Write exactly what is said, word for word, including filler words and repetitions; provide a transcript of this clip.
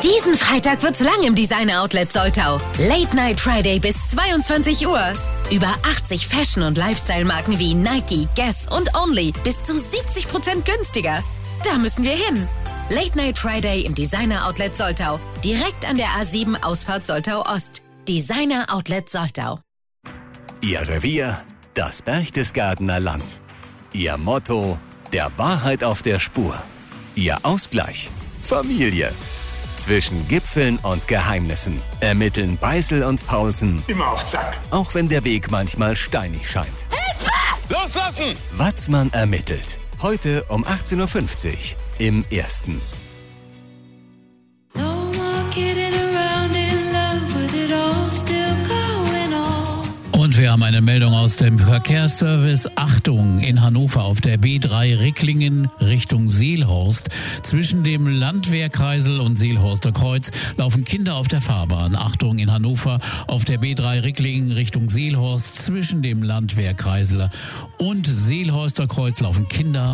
Diesen Freitag wird's lang im Designer Outlet Soltau. Late Night Friday bis zweiundzwanzig Uhr. Über achtzig Fashion- und Lifestyle-Marken wie Nike, Guess und Only bis zu siebzig Prozent günstiger. Da müssen wir hin. Late Night Friday im Designer Outlet Soltau. Direkt an der A sieben Ausfahrt Soltau Ost. Designer Outlet Soltau. Ihr Revier, das Berchtesgadener Land. Ihr Motto, der Wahrheit auf der Spur. Ihr Ausgleich, Familie. Zwischen Gipfeln und Geheimnissen ermitteln Beißel und Paulsen. Immer auf Zack. Auch wenn der Weg manchmal steinig scheint. Hilfe! Loslassen! Watzmann ermittelt. Heute um achtzehn Uhr fünfzig im Ersten. Und wir haben eine Meldung aus dem Verkehrsservice. Achtung, in Hannover auf der B drei Ricklingen Richtung Seelhorst. Zwischen dem Landwehrkreisel und Seelhorster Kreuz laufen Kinder auf der Fahrbahn. Achtung, in Hannover auf der B drei Ricklingen Richtung Seelhorst. Zwischen dem Landwehrkreisel und Seelhorster Kreuz laufen Kinder